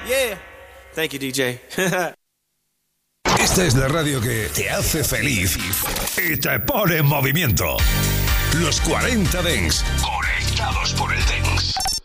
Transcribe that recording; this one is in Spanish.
Yeah. Thank you, DJ. Esta es la radio que te hace feliz y te pone en movimiento. Los 40 Dents. Conectados por el Dents.